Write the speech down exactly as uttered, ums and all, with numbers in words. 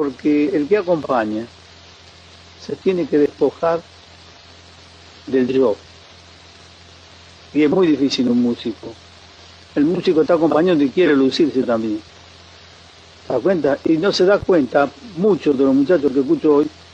porque el que acompaña se tiene que despojar del yo. Y es muy difícil un músico. El músico está acompañando y quiere lucirse también. ¿Se da cuenta? Y no se da cuenta, muchos de los muchachos que escucho hoy,